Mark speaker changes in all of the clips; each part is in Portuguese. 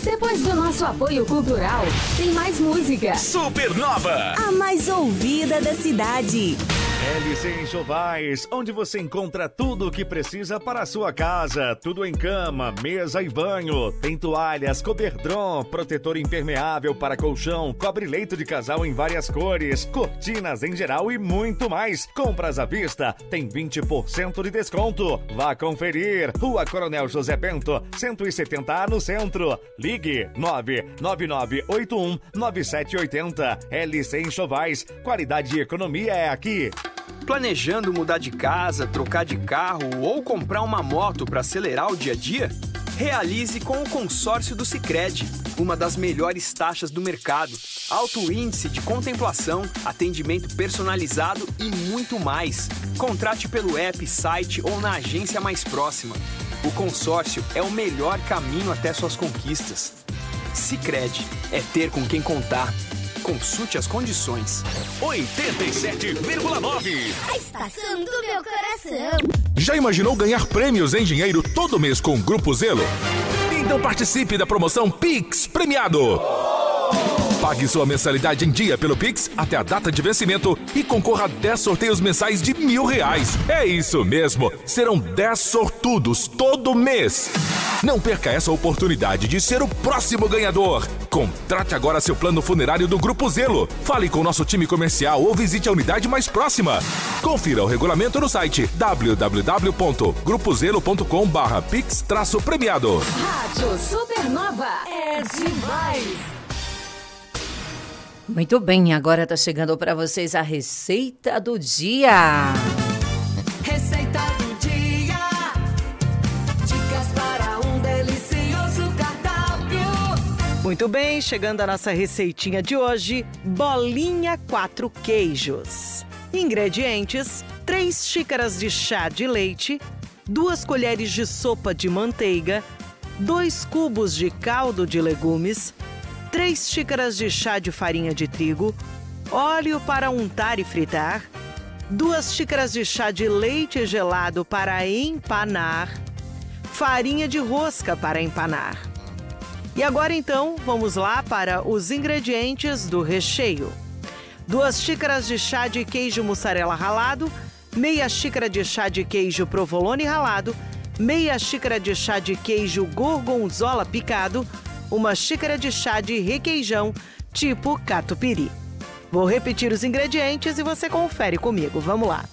Speaker 1: Depois do nosso apoio cultural, tem mais música.
Speaker 2: Supernova,
Speaker 3: a mais ouvida da cidade.
Speaker 4: LC Enxovais, onde você encontra tudo o que precisa para a sua casa. Tudo em cama, mesa e banho. Tem toalhas, coberdron, protetor impermeável para colchão, cobre-leito de casal em várias cores, cortinas em geral e muito mais. Compras à vista, tem 20% de desconto. Vá conferir. Rua Coronel José Bento, 170A no centro. Ligue 999819780. LC Enxovais, qualidade e economia é aqui.
Speaker 5: Planejando mudar de casa, trocar de carro ou comprar uma moto para acelerar o dia a dia? Realize com o consórcio do Sicredi, uma das melhores taxas do mercado, alto índice de contemplação, atendimento personalizado e muito mais. Contrate pelo app, site ou na agência mais próxima. O consórcio é o melhor caminho até suas conquistas. Sicredi, é ter com quem contar. Consulte as condições.
Speaker 2: 87,9.
Speaker 6: A estação do meu coração.
Speaker 7: Já imaginou ganhar prêmios em dinheiro todo mês com o Grupo Zelo? Então participe da promoção Pix Premiado. Pague sua mensalidade em dia pelo Pix até a data de vencimento e concorra a 10 sorteios mensais de R$1.000. É isso mesmo, serão 10 sortudos todo mês. Não perca essa oportunidade de ser o próximo ganhador. Contrate agora seu plano funerário do Grupo Zelo. Fale com o nosso time comercial ou visite a unidade mais próxima. Confira o regulamento no site www.grupozelo.com/pix-premiado.
Speaker 1: Rádio Supernova é demais.
Speaker 8: Muito bem, agora tá chegando para vocês a receita do dia.
Speaker 9: Receita do dia. Dicas para um delicioso cardápio.
Speaker 10: Muito bem, chegando a nossa receitinha de hoje, bolinha 4 queijos. Ingredientes: 3 xícaras de chá de leite, 2 colheres de sopa de manteiga, 2 cubos de caldo de legumes, 3 xícaras de chá de farinha de trigo, óleo para untar e fritar, 2 xícaras de chá de leite gelado para empanar, farinha de rosca para empanar. E agora então, vamos lá para os ingredientes do recheio. 2 xícaras de chá de queijo mussarela ralado, meia xícara de chá de queijo provolone ralado, meia xícara de chá de queijo gorgonzola picado, 1 xícara de chá de requeijão tipo catupiry. Vou repetir os ingredientes e você confere comigo. Vamos lá.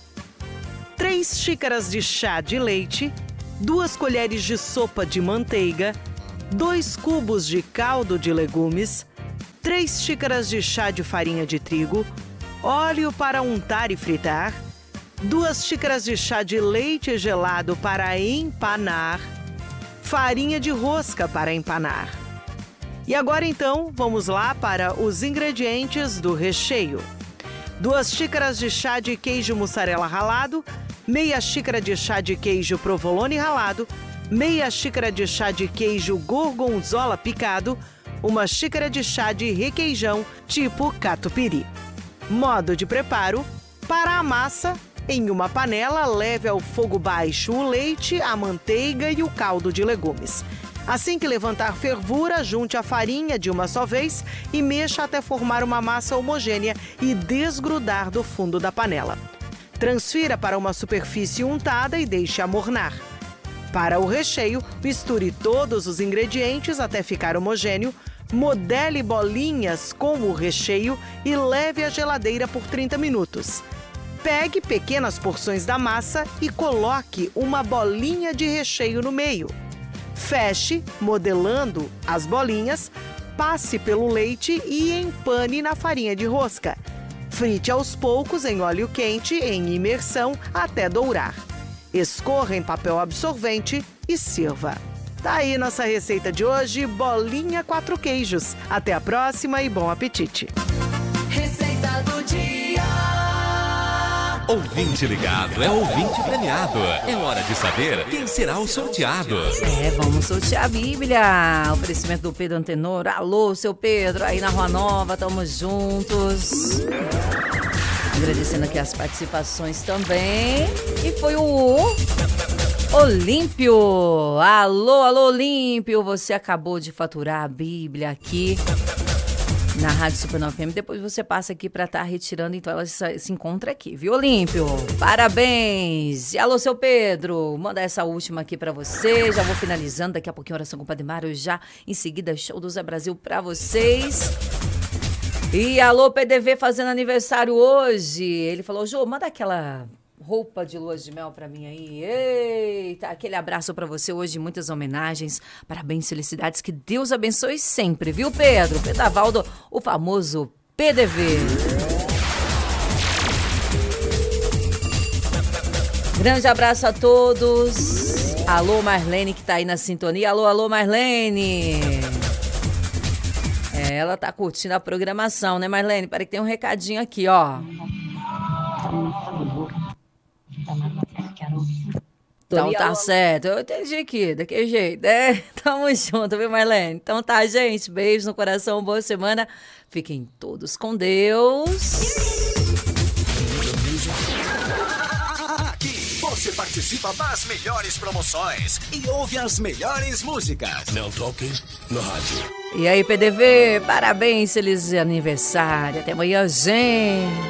Speaker 10: 3 xícaras de chá de leite, 2 colheres de sopa de manteiga, 2 cubos de caldo de legumes, 3 xícaras de chá de farinha de trigo, óleo para untar e fritar, 2 xícaras de chá de leite gelado para empanar, farinha de rosca para empanar. E agora então, vamos lá para os ingredientes do recheio. 2 xícaras de chá de queijo mussarela ralado, meia xícara de chá de queijo provolone ralado, meia xícara de chá de queijo gorgonzola picado, 1 xícara de chá de requeijão tipo catupiry. Modo de preparo: para a massa, em uma panela, leve ao fogo baixo o leite, a manteiga e o caldo de legumes. Assim que levantar fervura, junte a farinha de uma só vez e mexa até formar uma massa homogênea e desgrudar do fundo da panela. Transfira para uma superfície untada e deixe amornar. Para o recheio, misture todos os ingredientes até ficar homogêneo, modele bolinhas com o recheio e leve à geladeira por 30 minutos. Pegue pequenas porções da massa e coloque uma bolinha de recheio no meio. Feche, modelando as bolinhas, passe pelo leite e empane na farinha de rosca. Frite aos poucos em óleo quente, em imersão, até dourar. Escorra em papel absorvente e sirva. Tá aí nossa receita de hoje, bolinha 4 queijos. Até a próxima e bom apetite.
Speaker 9: Receita do dia.
Speaker 2: Ouvinte ligado é ouvinte premiado. É hora de saber quem será o sorteado.
Speaker 8: Vamos sortear a Bíblia. Oferecimento do Pedro Antenor. Alô, seu Pedro, aí na Rua Nova, tamo juntos. Agradecendo aqui as participações também. E foi o Olímpio. Alô, alô, Olímpio. Você acabou de faturar a Bíblia aqui na Rádio Supernova FM. Depois você passa aqui para estar retirando, então ela se encontra aqui, viu, Olímpio? Parabéns! E alô, seu Pedro, manda essa última aqui para você. Já vou finalizando, daqui a pouquinho oração com o Padre Mário, já em seguida show do Zé Brasil para vocês. E alô, PDV fazendo aniversário hoje. Ele falou, Jô, manda aquela roupa de lua de mel pra mim aí. Eita, aquele abraço pra você hoje, muitas homenagens, parabéns, felicidades, que Deus abençoe sempre, viu, Pedro? Pedavaldo, o famoso PDV. Grande abraço a todos. Alô, Marlene, que tá aí na sintonia. Alô, alô, Marlene. Ela tá curtindo a programação, né, Marlene? Peraí que tem um recadinho aqui, ó. Então tá certo, eu entendi aqui, daquele jeito, né? Tamo junto, viu, Marlene? Então tá, gente, beijo no coração, boa semana. Fiquem todos com Deus.
Speaker 11: Aqui você participa das melhores promoções e ouve as melhores músicas. Não toque no rádio.
Speaker 8: E aí, PDV, parabéns, feliz aniversário. Até amanhã, gente.